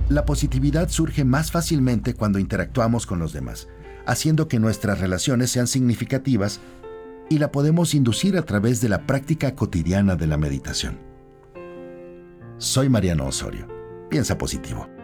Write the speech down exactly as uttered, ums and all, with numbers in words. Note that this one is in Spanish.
La positividad surge más fácilmente cuando interactuamos con los demás, haciendo que nuestras relaciones sean significativas, y la podemos inducir a través de la práctica cotidiana de la meditación. Soy Mariano Osorio. Piensa positivo.